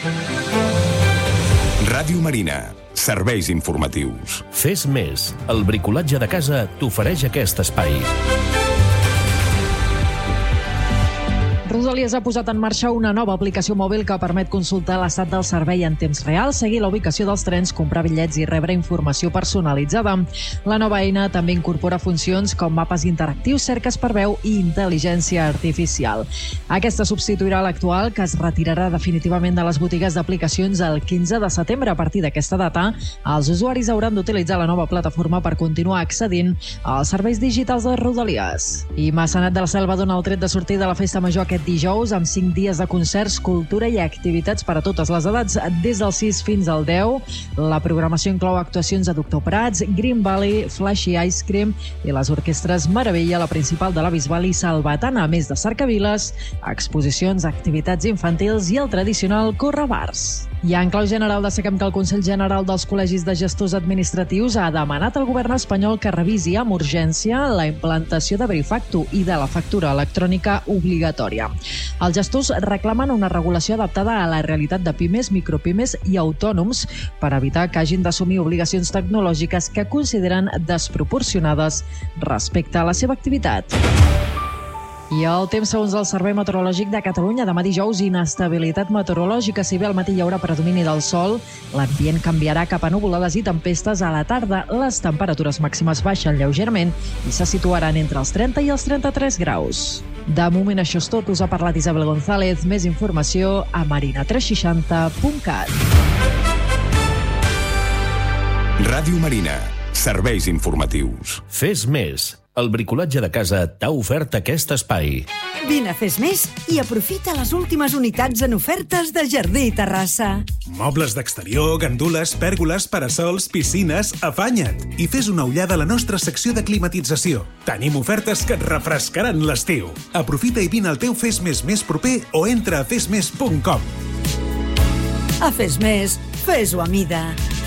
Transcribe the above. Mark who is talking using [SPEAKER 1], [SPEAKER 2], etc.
[SPEAKER 1] Ràdio Marina. Serveis informatius.
[SPEAKER 2] Fes més. El bricolatge de casa t'ofereix aquest espai.
[SPEAKER 3] Rodalies ha posat en marxa una nova aplicació mòbil que permet consultar l'estat del servei en temps real, seguir la ubicació dels trens, comprar bitllets i rebre informació personalitzada. La nova eina també incorpora funcions com mapes interactius, cerques per veu i intel·ligència artificial. Aquesta substituirà l'actual, que es retirarà definitivament de les botigues d'aplicacions el 15 de setembre. A partir d'aquesta data, els usuaris hauran d'utilitzar la nova plataforma per continuar accedint als serveis digitals de Rodalies. I Maçanet de la Selva dona el tret de sortir de la festa major aquest dijous amb 5 dies de concerts, cultura i activitats per a totes les edats, des del 6 fins al 10. La programació inclou actuacions de Doctor Prats, Green Valley, Flashy Ice Cream i les orquestres Meravella, la principal de la Bisbal i Salvatana, a més de cercaviles, exposicions, activitats infantils i el tradicional correbars. I en clau general destaquem que el Consell General dels Col·legis de Gestors Administratius ha demanat al govern espanyol que revisi amb urgència la implantació de Verifactu i de la factura electrònica obligatòria. Els gestors reclamen una regulació adaptada a la realitat de pimes, micropimes i autònoms per evitar que hagin d'assumir obligacions tecnològiques que consideren desproporcionades respecte a la seva activitat. I el temps segons el Servei Meteorològic de Catalunya. Demà dijous, inestabilitat meteorològica. Si bé al matí hi haurà predomini del sol, l'ambient canviarà cap a nuvolades i tempestes. A la tarda, les temperatures màximes baixen lleugerament i se situaran entre els 30 i els 33 graus. De moment això és tot. Us ha parlat Isabel González. Més informació a marina360.cat.
[SPEAKER 1] Ràdio Marina. Serveis informatius.
[SPEAKER 2] Fes més. El bricolatge de casa t'ha ofert aquest espai.
[SPEAKER 4] Vine a Fes Més i aprofita les últimes unitats en ofertes de Jardí i Terrassa.
[SPEAKER 5] Mobles d'exterior, gandules, pèrgoles, parasols, piscines, afanya't i fes una ullada a la nostra secció de climatització. Tenim ofertes que et refrescaran l'estiu. Aprofita i vine al teu Fes més proper o entra a fesmes.com.
[SPEAKER 4] A Fes Més, fes-ho a mida.